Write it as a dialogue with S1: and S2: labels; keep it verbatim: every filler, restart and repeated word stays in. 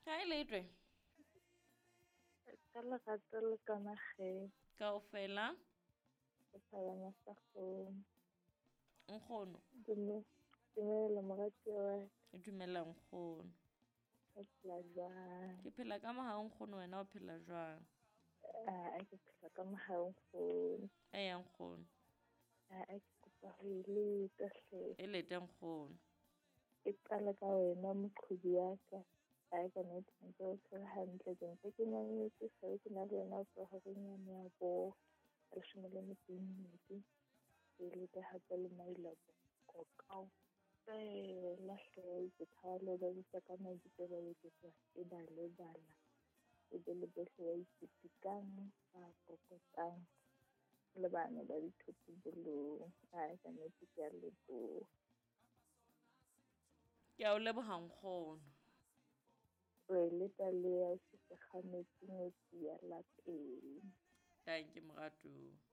S1: Ga e letwe
S2: ka lerato le kana ge
S1: kaofela
S2: ke thabanya sa go
S1: nkgono
S2: dumela morati wa
S1: e dumela nkgono
S2: ka phela jwang
S1: ke phela ka moha nkgono wena o phela jwang
S2: a ke phela ka mohaong go
S1: e yang nkgono
S2: a ke kopa ho ileta hle
S1: e lete nkgono
S2: ke qala ka wena moqhubi ya ka a ka nna ntse o tshwere hantle ke ntse ke mametse se ke na le yena o tlo hore nyane ya bo leshome le metso e mmedi e lete hape le mailabo ko kao fela hle ke thale ba bitsa ka mabitso ba bitsa e ba le bala e be le behle ba ipitikang ba kokotang le bana ba dithoto bolong a ka nna ke ya lebo
S1: ke a o leboha nkgono
S2: re leta le ya se kgametse ngotsi ya lapeng
S1: ka ke morato